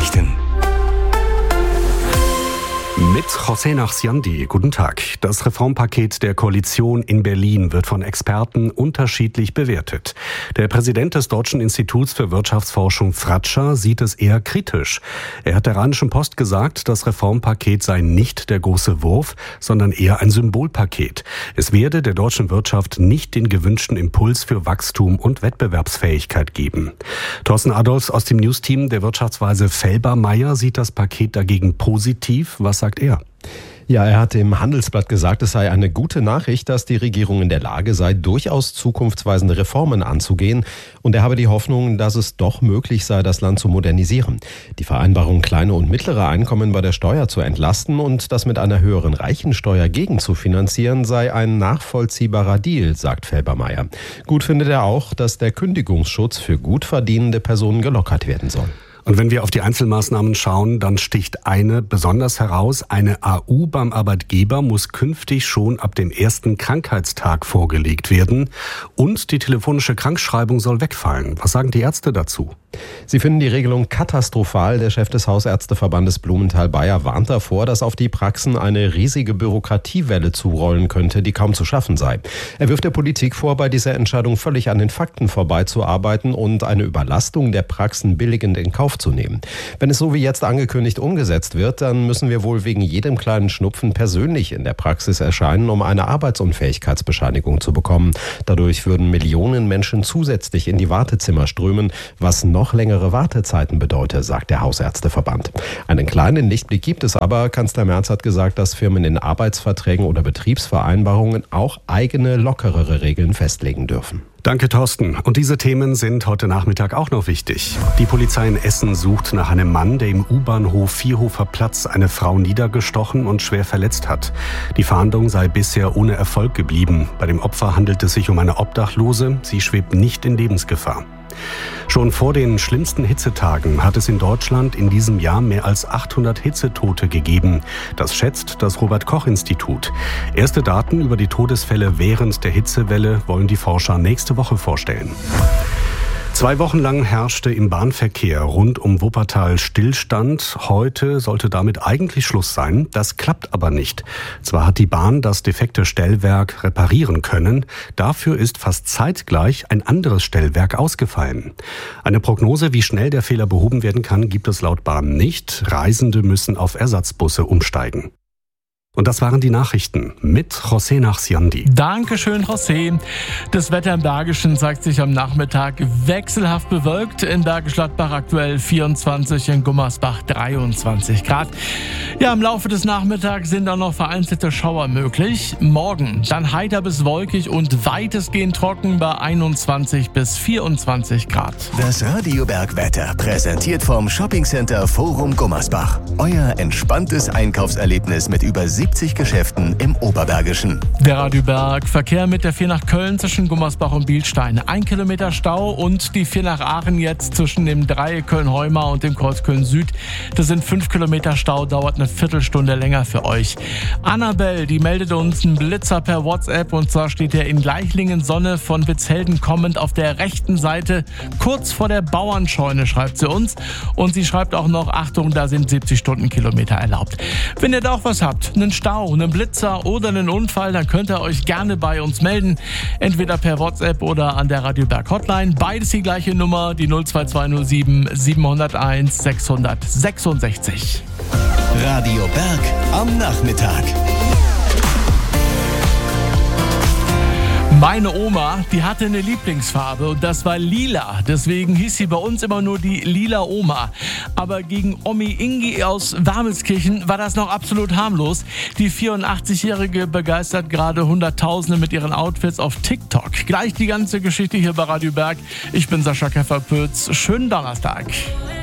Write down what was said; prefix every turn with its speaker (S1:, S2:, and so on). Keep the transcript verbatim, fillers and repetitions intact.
S1: Nachrichten.
S2: Mit José Nachsiandi. Guten Tag. Das Reformpaket der Koalition in Berlin wird von Experten unterschiedlich bewertet. Der Präsident des Deutschen Instituts für Wirtschaftsforschung Fratscher sieht es eher kritisch. Er hat der Rheinischen Post gesagt, das Reformpaket sei nicht der große Wurf, sondern eher ein Symbolpaket. Es werde der deutschen Wirtschaft nicht den gewünschten Impuls für Wachstum und Wettbewerbsfähigkeit geben. Thorsten Adolfs aus dem Newsteam der Wirtschaftsweise Felbermayr sieht das Paket dagegen positiv. Was sagt er?
S3: Ja, er hat im Handelsblatt gesagt, es sei eine gute Nachricht, dass die Regierung in der Lage sei, durchaus zukunftsweisende Reformen anzugehen. Und er habe die Hoffnung, dass es doch möglich sei, das Land zu modernisieren. Die Vereinbarung, kleine und mittlere Einkommen bei der Steuer zu entlasten und das mit einer höheren Reichensteuer gegenzufinanzieren, sei ein nachvollziehbarer Deal, sagt Felbermayr. Gut findet er auch, dass der Kündigungsschutz für gut verdienende Personen gelockert werden soll.
S2: Und wenn wir auf die Einzelmaßnahmen schauen, dann sticht eine besonders heraus. Eine A U beim Arbeitgeber muss künftig schon ab dem ersten Krankheitstag vorgelegt werden. Und die telefonische Krankschreibung soll wegfallen. Was sagen die Ärzte dazu?
S3: Sie finden die Regelung katastrophal. Der Chef des Hausärzteverbandes Blumenthal-Bayer warnt davor, dass auf die Praxen eine riesige Bürokratiewelle zurollen könnte, die kaum zu schaffen sei. Er wirft der Politik vor, bei dieser Entscheidung völlig an den Fakten vorbeizuarbeiten und eine Überlastung der Praxen billigend in Kauf zu nehmen. Wenn es so wie jetzt angekündigt umgesetzt wird, dann müssen wir wohl wegen jedem kleinen Schnupfen persönlich in der Praxis erscheinen, um eine Arbeitsunfähigkeitsbescheinigung zu bekommen. Dadurch würden Millionen Menschen zusätzlich in die Wartezimmer strömen, was noch längere Wartezeiten bedeute, sagt der Hausärzteverband. Einen kleinen Lichtblick gibt es aber. Kanzler Merz hat gesagt, dass Firmen in Arbeitsverträgen oder Betriebsvereinbarungen auch eigene, lockerere Regeln festlegen dürfen.
S2: Danke, Thorsten. Und diese Themen sind heute Nachmittag auch noch wichtig. Die Polizei in Essen sucht nach einem Mann, der im U-Bahnhof Vierhofer Platz eine Frau niedergestochen und schwer verletzt hat. Die Fahndung sei bisher ohne Erfolg geblieben. Bei dem Opfer handelt es sich um eine Obdachlose. Sie schwebt nicht in Lebensgefahr. Schon vor den schlimmsten Hitzetagen hat es in Deutschland in diesem Jahr mehr als achthundert Hitzetote gegeben. Das schätzt das Robert-Koch-Institut. Erste Daten über die Todesfälle während der Hitzewelle wollen die Forscher nächste Woche vorstellen. Zwei Wochen lang herrschte im Bahnverkehr rund um Wuppertal Stillstand. Heute sollte damit eigentlich Schluss sein. Das klappt aber nicht. Zwar hat die Bahn das defekte Stellwerk reparieren können, dafür ist fast zeitgleich ein anderes Stellwerk ausgefallen. Eine Prognose, wie schnell der Fehler behoben werden kann, gibt es laut Bahn nicht. Reisende müssen auf Ersatzbusse umsteigen. Und das waren die Nachrichten mit José Nachsiandi.
S4: Dankeschön, José. Das Wetter im Bergischen zeigt sich am Nachmittag wechselhaft bewölkt. In Bergisch Gladbach aktuell vierundzwanzig, in Gummersbach dreiundzwanzig Grad. Ja, im Laufe des Nachmittags sind auch noch vereinzelte Schauer möglich. Morgen dann heiter bis wolkig und weitestgehend trocken bei einundzwanzig bis vierundzwanzig Grad.
S1: Das Radioberg-Wetter präsentiert vom Shoppingcenter Forum Gummersbach. Euer entspanntes Einkaufserlebnis mit über siebzig Geschäften im Oberbergischen.
S4: Der Radioberg, Verkehr mit der vier nach Köln zwischen Gummersbach und Bielstein. Ein Kilometer Stau und die vier nach Aachen jetzt zwischen dem Dreieck Köln-Heumar und dem Kreuz Köln-Süd. Das sind fünf Kilometer Stau, dauert eine Viertelstunde länger für euch. Annabelle, die meldet uns einen Blitzer per WhatsApp und zwar steht er in Gleichlingen Sonne von Witzhelden kommend auf der rechten Seite, kurz vor der Bauernscheune, schreibt sie uns. Und sie schreibt auch noch, Achtung, da sind siebzig Stundenkilometer erlaubt. Wenn ihr da auch was habt, einen Stau, einen Blitzer oder einen Unfall, dann könnt ihr euch gerne bei uns melden. Entweder per WhatsApp oder an der Radioberg Hotline. Beides die gleiche Nummer, die null zwei zwei null sieben sieben null eins sechs sechs sechs.
S1: Radio Berg am Nachmittag.
S4: Meine Oma, die hatte eine Lieblingsfarbe und das war lila. Deswegen hieß sie bei uns immer nur die lila Oma. Aber gegen Omi Ingi aus Wermelskirchen war das noch absolut harmlos. Die vierundachtzigjährige begeistert gerade Hunderttausende mit ihren Outfits auf TikTok. Gleich die ganze Geschichte hier bei Radio Berg. Ich bin Sascha Kefferpütz. Schönen Donnerstag.